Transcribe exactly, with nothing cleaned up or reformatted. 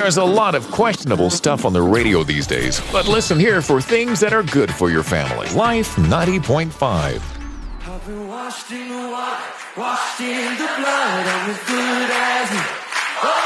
There's a lot of questionable stuff on the radio these days, but listen here for things that are good for your family. Life ninety point five. I've been washed in the water, washed in the blood. I'm as good as